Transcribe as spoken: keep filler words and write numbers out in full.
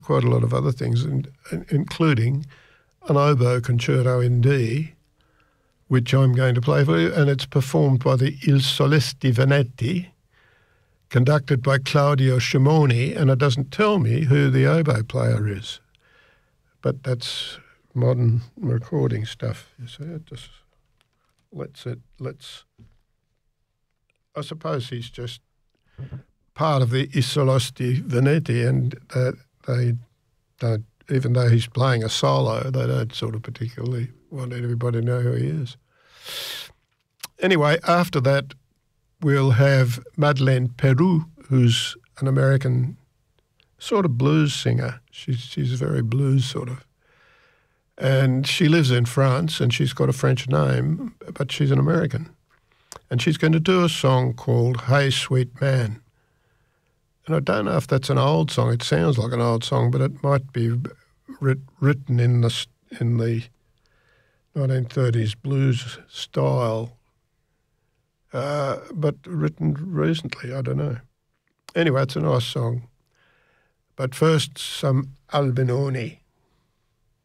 quite a lot of other things, in, in, including an oboe concerto in D, which I'm going to play for you, and it's performed by the Il Solesti Veneti, conducted by Claudio Scimoni, and it doesn't tell me who the oboe player is. But that's modern recording stuff, you see. It just lets it, let's, I suppose he's just part of the I Solesti Veneti, and uh, they don't, even though he's playing a solo, they don't sort of particularly want everybody to know who he is. Anyway, after that, we'll have Madeleine Peru, who's an American sort of blues singer. She's, she's very blues sort of. And she lives in France, and she's got a French name, but she's an American. And she's going to do a song called Hey Sweet Man. And I don't know if that's an old song. It sounds like an old song, but it might be writ- written in the in the nineteen thirties blues style, uh, but written recently, I don't know. Anyway, it's a nice song. But first, some Albinoni.